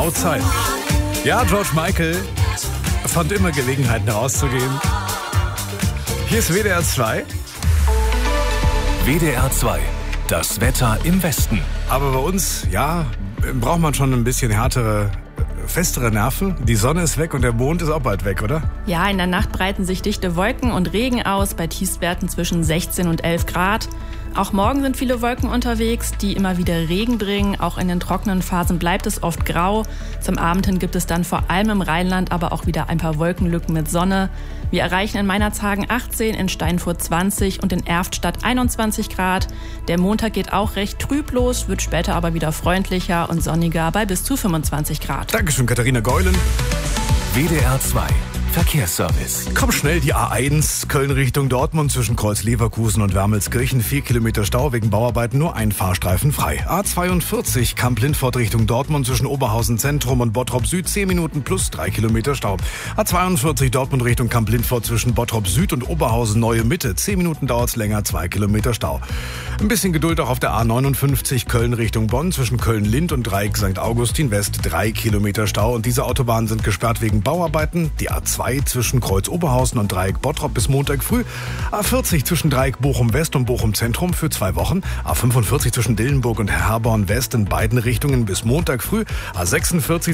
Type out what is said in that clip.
Stauzeit. Ja, George Michael fand immer Gelegenheiten rauszugehen. Hier ist WDR 2. WDR 2, das Wetter im Westen. Aber bei uns, ja, braucht man schon ein bisschen festere Nerven. Die Sonne ist weg und der Mond ist auch bald weg, oder? Ja, in der Nacht breiten sich dichte Wolken und Regen aus, bei Tiefstwerten zwischen 16 und 11 Grad. Auch morgen sind viele Wolken unterwegs, die immer wieder Regen bringen. Auch in den trockenen Phasen bleibt es oft grau. Zum Abend hin gibt es dann vor allem im Rheinland aber auch wieder ein paar Wolkenlücken mit Sonne. Wir erreichen in Meinerzhagen 18, in Steinfurt 20 und in Erftstadt 21 Grad. Der Montag geht auch recht trüb los, wird später aber wieder freundlicher und sonniger bei bis zu 25 Grad. Dankeschön, Katharina Geulen. WDR 2, Verkehrsservice. Komm schnell, die A1 Köln Richtung Dortmund zwischen Kreuz Leverkusen und Wermelskirchen. 4 Kilometer Stau wegen Bauarbeiten, nur ein Fahrstreifen frei. A42 Kamp-Lindfort Richtung Dortmund zwischen Oberhausen Zentrum und Bottrop Süd. 10 Minuten plus 3 Kilometer Stau. A42 Dortmund Richtung Kamp-Lindfort zwischen Bottrop Süd und Oberhausen Neue Mitte. 10 Minuten dauert's länger, 2 Kilometer Stau. Ein bisschen Geduld auch auf der A59 Köln Richtung Bonn zwischen Köln-Lind und Dreieck St. Augustin West. 3 Kilometer Stau und diese Autobahnen sind gesperrt wegen Bauarbeiten. Die A2 zwischen Kreuz Oberhausen und Dreieck Bottrop bis Montag früh. A40 zwischen Dreieck Bochum West und Bochum Zentrum für 2 Wochen. A45 zwischen Dillenburg und Herborn West in beiden Richtungen bis Montag früh. A46